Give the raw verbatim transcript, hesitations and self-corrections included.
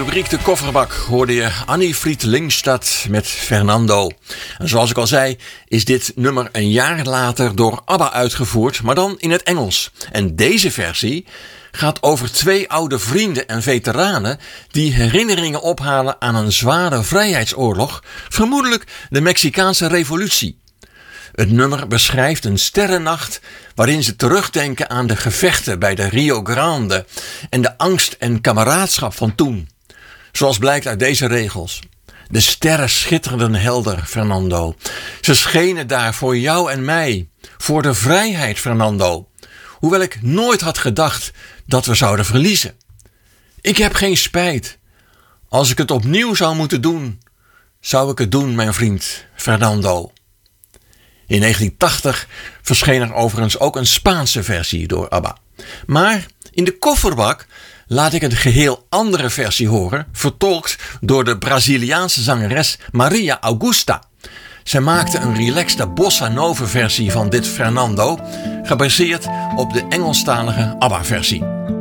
rubriek De Kofferbak hoorde je Annie-Fried Lyngstad met Fernando. En zoals ik al zei, is dit nummer een jaar later door ABBA uitgevoerd, maar dan in het Engels. En deze versie gaat over twee oude vrienden en veteranen die herinneringen ophalen aan een zware vrijheidsoorlog, vermoedelijk de Mexicaanse revolutie. Het nummer beschrijft een sterrennacht waarin ze terugdenken aan de gevechten bij de Rio Grande en de angst en kameraadschap van toen. Zoals blijkt uit deze regels. De sterren schitterden helder, Fernando. Ze schenen daar voor jou en mij, voor de vrijheid, Fernando. Hoewel ik nooit had gedacht dat we zouden verliezen. Ik heb geen spijt. Als ik het opnieuw zou moeten doen, zou ik het doen, mijn vriend Fernando. In negentien tachtig verscheen er overigens ook een Spaanse versie door ABBA. Maar in de Kofferbak laat ik een geheel andere versie horen, vertolkt door de Braziliaanse zangeres Maria Augusta. Zij maakte een relaxte bossa nova versie van dit Fernando, gebaseerd op de Engelstalige ABBA-versie.